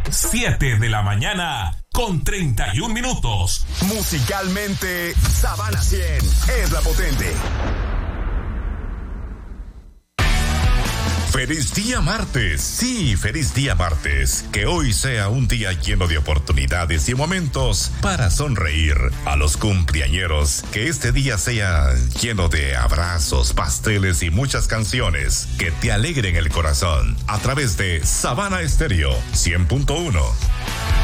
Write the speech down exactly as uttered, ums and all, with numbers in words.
siete de la mañana con treinta y un minutos. Musicalmente, Sabana cien es la potente. Feliz día martes, sí, feliz día martes. Que hoy sea un día lleno de oportunidades y momentos para sonreír. A los cumpleañeros, que este día sea lleno de abrazos, pasteles y muchas canciones que te alegren el corazón. A través de Sabana Estéreo cien punto uno.